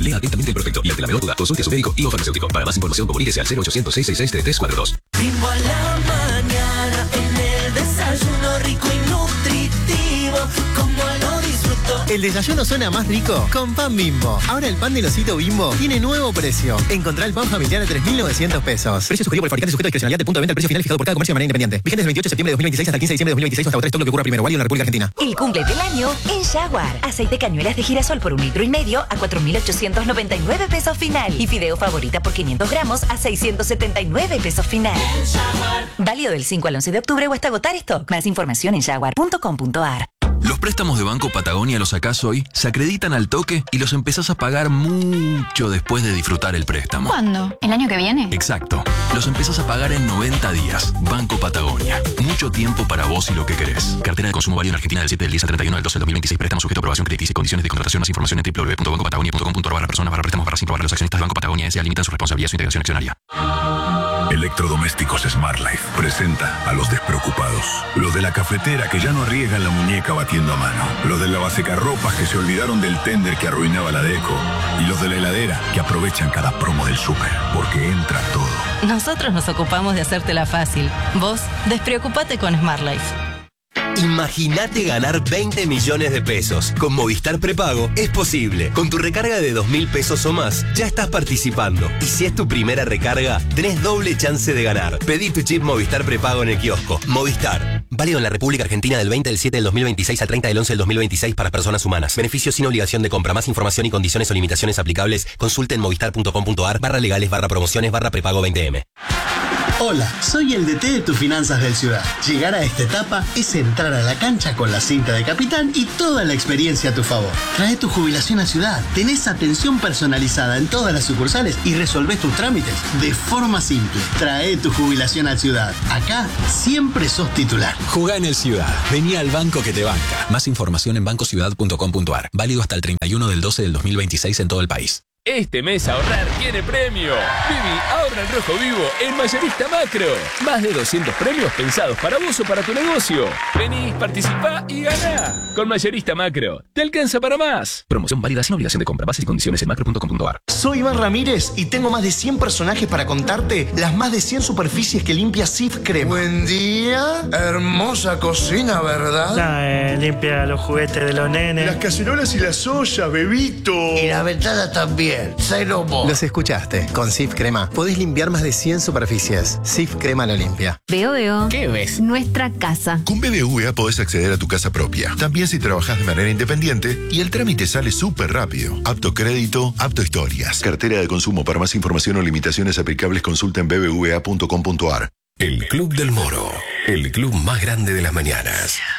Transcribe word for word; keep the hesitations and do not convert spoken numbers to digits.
Lea atentamente el prospecto y ante la menor duda, consulte a su médico y o farmacéutico. Para más información, comuníquese al cero ochocientos, seiscientos sesenta y seis, treinta y tres cuarenta y dos. Bimbo a la mañana, en el desayuno rico y nutritivo, como lo disfruto. El desayuno suena más rico con pan Bimbo. Ahora el pan del osito Bimbo tiene nuevo precio. Encontrá el pan familiar a tres mil novecientos pesos. Precio sugerido por el fabricante, sujeto a discrecionalidad de punto de venta. El precio final fijado por cada comercio de manera independiente. Vigente del veintiocho de septiembre de dos mil veintiséis hasta el quince de diciembre de dos mil veintiséis. Hasta agotar todo lo que ocurra primero. Válido en la República Argentina. El cumple del año en Jaguar. Aceite cañuelas de girasol por un litro y medio a cuatro mil ochocientos noventa y nueve pesos final. Y fideo favorita por quinientos gramos a seiscientos setenta y nueve pesos final. Válido del cinco al once de octubre o hasta agotar stock. Más información en jaguar punto com punto a r. Los préstamos de Banco Patagonia los sacás hoy, se acreditan al toque y los empezás a pagar mucho después de disfrutar el préstamo. ¿Cuándo? ¿El año que viene? Exacto. Los empezás a pagar en noventa días. Banco Patagonia. Mucho tiempo para vos y lo que querés. Cartera de consumo válido en Argentina del siete del diez al treinta y uno del doce del dos mil veintiséis. Préstamo sujeto a aprobación crediticia y condiciones de contratación. Más información en w w w punto banco patagonia punto com punto a r barra personas barra préstamos barra sin probar. Los accionistas de Banco Patagonia S A limitan su responsabilidad y su integración accionaria. Electrodomésticos Smart Life presenta a los despreocupados. Los de la cafetera que ya no arriesgan la muñeca batiendo a mano. Los de la basecarropas que se olvidaron del tender que arruinaba la deco. Y los de la heladera que aprovechan cada promo del súper. Porque entra todo. Nosotros nos ocupamos de hacértela fácil. Vos, despreocupate con Smart Life. Imagínate ganar veinte millones de pesos. Con Movistar Prepago es posible. Con tu recarga de dos mil pesos o más, ya estás participando. Y si es tu primera recarga, tenés doble chance de ganar. Pedí tu chip Movistar Prepago en el kiosco. Movistar. Válido en la República Argentina del veinte del siete del dos mil veintiséis al treinta del once del dos mil veintiséis para personas humanas. Beneficios sin obligación de compra. Más información y condiciones o limitaciones aplicables, consulte en movistar punto com punto a r barra legales barra promociones barra prepago veinte eme. Hola, soy el D T de tus finanzas del Ciudad. Llegar a esta etapa es entrar a la cancha con la cinta de capitán y toda la experiencia a tu favor. Trae tu jubilación a Ciudad, tenés atención personalizada en todas las sucursales y resolvés tus trámites de forma simple. Trae tu jubilación a Ciudad. Acá siempre sos titular. Jugá en el Ciudad. Vení al banco que te banca. Más información en banco ciudad punto com punto a r. Válido hasta el treinta y uno del doce del dos mil veintiséis en todo el país. Este mes ahorrar tiene premio. Vivi, ahorra en rojo vivo en Mayorista Macro. Más de doscientos premios pensados para vos o para tu negocio. Vení, participá y ganá. Con Mayorista Macro, te alcanza para más. Promoción válida sin obligación de compra. Bases y condiciones en macro punto com punto a r. Soy Iván Ramírez y tengo más de cien personajes para contarte las más de cien superficies que limpia Sif Crema. Buen día. Hermosa cocina, ¿verdad? No, eh, limpia los juguetes de los nenes. Las cacerolas y las ollas, bebito. Y la ventana también. Los escuchaste. Con Sif Crema podés limpiar más de cien superficies. Sif Crema lo limpia. Veo, veo. ¿Qué ves? Nuestra casa. Con B B V A podés acceder a tu casa propia. También si trabajás de manera independiente y el trámite sale súper rápido. Apto crédito, apto historias. Cartera de consumo. Para más información o limitaciones aplicables consulta en b b v a punto com punto a r. El Club del Moro. El club más grande de las mañanas.